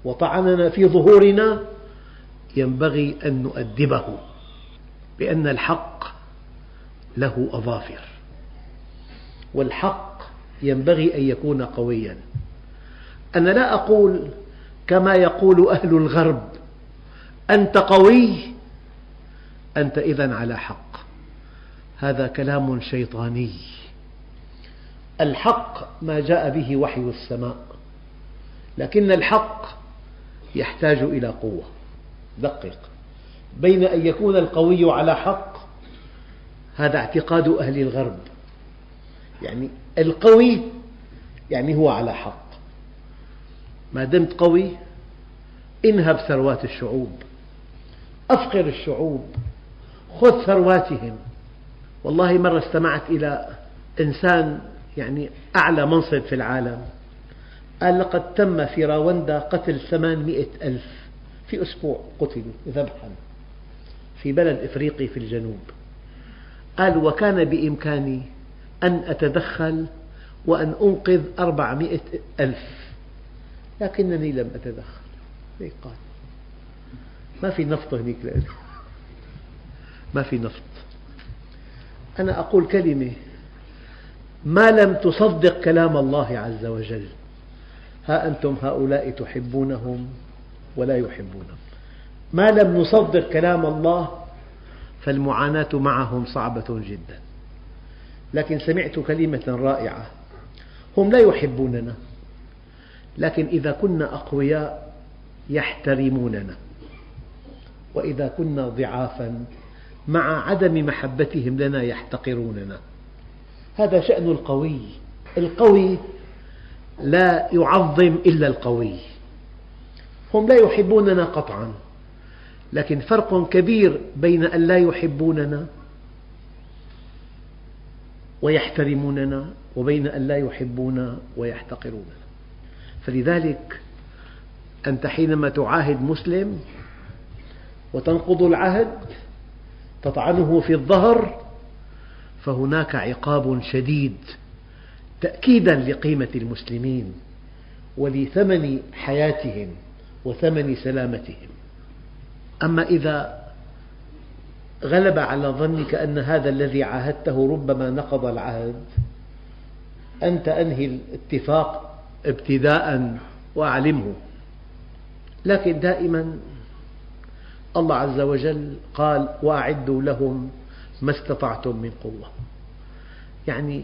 وطعننا في ظهورنا ينبغي أن نؤدبه، بأن الحق له أظافر، والحق ينبغي أن يكون قويا. أنا لا أقول كما يقول أهل الغرب أنت قوي أنت إذن على حق، هذا كلام شيطاني. الحق ما جاء به وحي السماء، لكن الحق يحتاج إلى قوة. دقق، بين أن يكون القوي على حق، هذا اعتقاد أهل الغرب، يعني القوي يعني هو على حق، ما دمت قوي انهب ثروات الشعوب، أفقر الشعوب، خذ ثرواتهم. والله مرة استمعت إلى إنسان يعني أعلى منصب في العالم قال لقد تم في راوندا قتل 800,000 في أسبوع، قتلوا ذبحا في بلد إفريقي في الجنوب. قال وكان بإمكاني أن أتدخل وأن أنقذ 400,000 لكنني لم أتدخل. هيك قال، ما في نفط هنيك لأنه ما في نفط. أنا أقول كلمة، ما لم تصدق كلام الله عز وجل، ها أنتم هؤلاء تحبونهم ولا يحبونهم. ما لم نصدق كلام الله فالمعاناة معهم صعبة جدا. لكن سمعت كلمة رائعة، هم لا يحبوننا، لكن إذا كنا أقوياء يحترموننا، وإذا كنا ضعافا مع عدم محبتهم لنا يحتقروننا. هذا شأن القوي. القوي لا يعظم إلا القوي. هم لا يحبوننا قطعا، لكن فرق كبير بين أن لا يحبوننا ويحترموننا وبين أن لا يحبونا ويحتقروننا. فلذلك أنت حينما تعاهد مسلم وتنقض العهد، تطعنه في الظهر، فهناك عقاب شديد تأكيدا لقيمة المسلمين ولثمن حياتهم وثمن سلامتهم. أما إذا غلب على ظنك أن هذا الذي عاهدته ربما نقض العهد، أنت أنهي الاتفاق ابتداء وأعلمه. لكن دائما الله عز وجل قال وأعدوا لهم ما استطعتم من قوة. يعني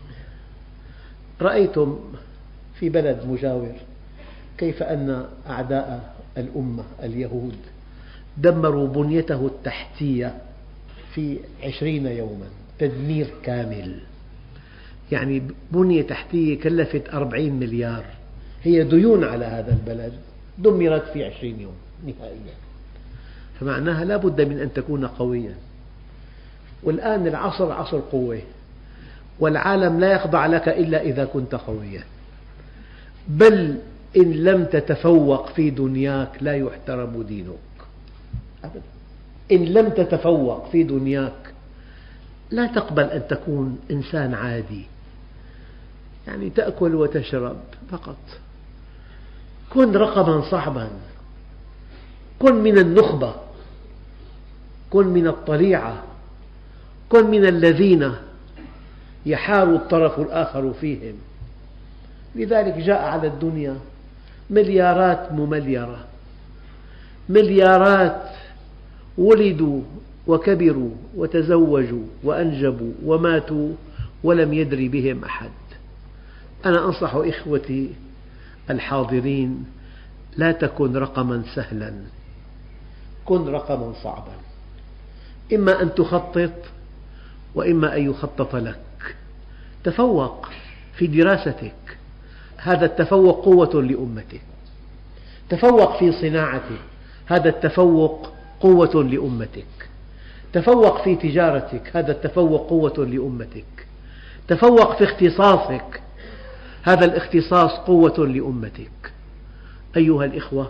رأيتم في بلد مجاور كيف أن أعداء الأمة اليهود دمروا بنيته التحتية في 20 يوما، تدمير كامل. يعني بنية تحتية كلفت 40 مليار، هي ديون على هذا البلد، دمرت في 20 يوم نهائيا. فمعناها لا بد من أن تكون قويا. والآن العصر عصر قوة، والعالم لا يخضع لك إلا إذا كنت قويا. بل إن لم تتفوق في دنياك لا يحترم دينك أبدا. إن لم تتفوق في دنياك لا تقبل أن تكون إنسان عادي، يعني تأكل وتشرب فقط. كن رقما صعبا، كن من النخبة، كن من الطليعة، كن من الذين يحار الطرف الآخر فيهم. لذلك جاء على الدنيا مليارات ممليرة، مليارات ولدوا وكبروا وتزوجوا وأنجبوا وماتوا ولم يدري بهم أحد. أنا أنصح إخوتي الحاضرين لا تكن رقما سهلا، كن رقما صعبا. إما أن تخطط وإما أن يخطط لك. تفوق في دراستك، هذا التفوق قوة لأمتك. تفوق في صناعتك، هذا التفوق قوة لأمتك. تفوق في تجارتك، هذا التفوق قوة لأمتك. تفوق في اختصاصك، هذا الاختصاص قوة لأمتك. أيها الإخوة،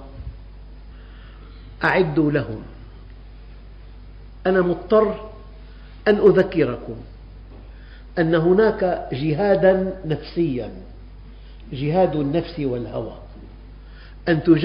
أعدوا لهم. أنا مضطر أن أذكركم أن هناك جهادا نفسيا، جهاد النفس والهوى، أن